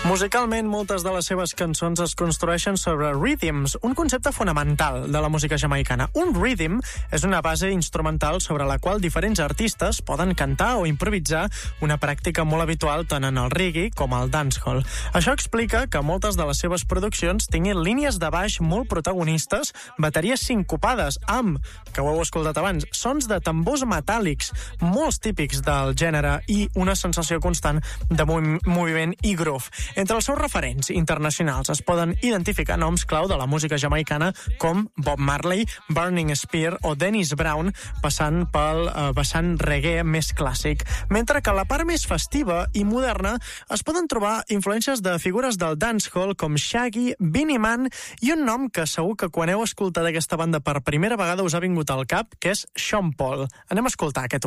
Musicalment, moltes de les seves cançons es construeixen sobre rhythms, un concepte fonamental de la música jamaicana. Un rhythm és una base instrumental sobre la qual diferents artistes poden cantar o improvisar, una pràctica molt habitual tant en el reggae com al dancehall. Això explica que moltes de les seves produccions tinguin línies de baix molt protagonistes, bateries sincopades amb, que ho heu escoltat abans, sons de tambors metàl·lics, molts típics del gènere i una sensació constant de moviment i groove. Entre els seus referents internacionals es poden identificar noms clau de la música jamaicana com Bob Marley, Burning Spear o Dennis Brown, passant pel vessant reggae més clàssic. Mentre que a la part més festiva i moderna es poden trobar influències de figures del dancehall com Shaggy, Beenie Man i un nom que segur que quan heu escoltat aquesta banda per primera vegada us ha vingut al cap, que és Sean Paul. Anem a escoltar aquest